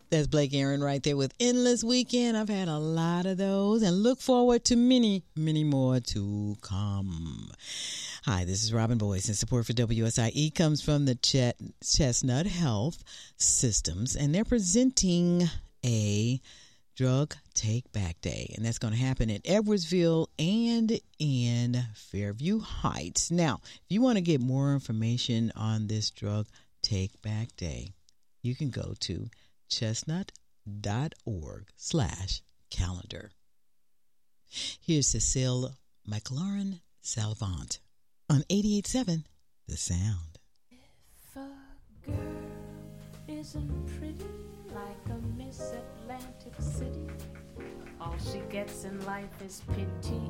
That's Blake Aaron right there with Endless Weekend. I've had a lot of those and look forward to many, many more to come. Hi, this is Robin Boyce, and support for WSIE comes from the Chestnut Health Systems, and they're presenting a Drug Take Back Day, and that's going to happen at Edwardsville and in Fairview Heights. Now, if you want to get more information on this Drug Take Back Day, you can go to chestnut.org/calendar. Here's Cecile McLaurin Salvant on 88.7 The Sound. If a girl isn't pretty like a Miss Atlantic City, all she gets in life is pity